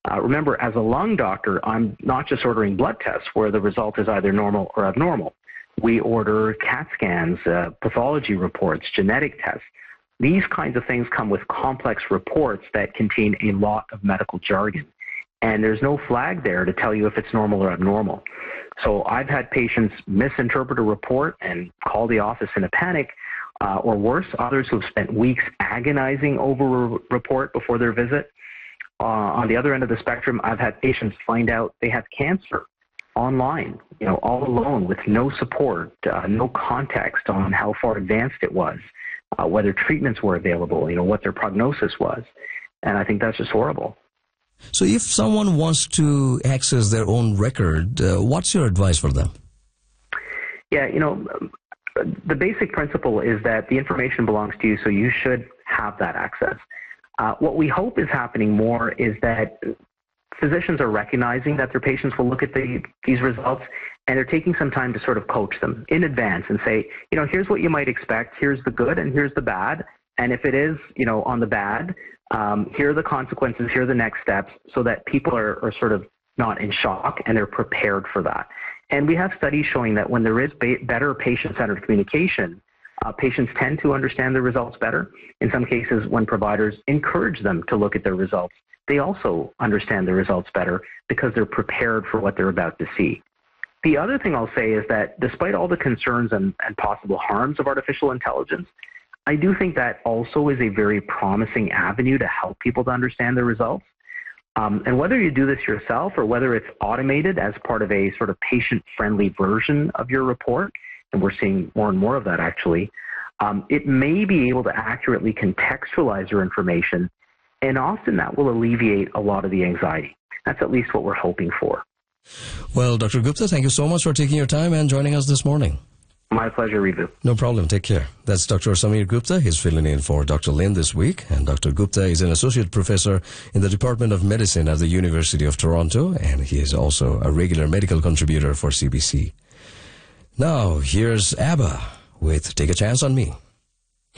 Remember, as a lung doctor, I'm not just ordering blood tests where the result is either normal or abnormal. We order CAT scans, pathology reports, genetic tests. These kinds of things come with complex reports that contain a lot of medical jargon. And there's no flag there to tell you if it's normal or abnormal. So I've had patients misinterpret a report and call the office in a panic, or worse, others who have spent weeks agonizing over a report before their visit. On the other end of the spectrum, I've had patients find out they have cancer online, all alone with no support, no context on how far advanced it was, whether treatments were available, what their prognosis was. And I think that's just horrible. So if someone wants to access their own record, what's your advice for them? Yeah, the basic principle is that the information belongs to you, so you should have that access. What we hope is happening more is that physicians are recognizing that their patients will look at these results, and they're taking some time to sort of coach them in advance and say, here's what you might expect, here's the good and here's the bad, and if it is, on the bad, here are the consequences, here are the next steps, so that people are sort of not in shock and they're prepared for that. And we have studies showing that when there is better patient-centered communication, patients tend to understand the results better. In some cases, when providers encourage them to look at their results, they also understand the results better because they're prepared for what they're about to see. The other thing I'll say is that despite all the concerns and possible harms of artificial intelligence, I do think that also is a very promising avenue to help people to understand the results. And whether you do this yourself or whether it's automated as part of a sort of patient-friendly version of your report, and we're seeing more and more of that actually, it may be able to accurately contextualize your information, and often that will alleviate a lot of the anxiety. That's at least what we're hoping for. Well, Dr. Gupta, thank you so much for taking your time and joining us this morning. My pleasure, Rivu. No problem. Take care. That's Dr. Samir Gupta. He's filling in for Dr. Lin this week. And Dr. Gupta is an associate professor in the Department of Medicine at the University of Toronto, and he is also a regular medical contributor for CBC. Now, here's ABBA with Take a Chance on Me.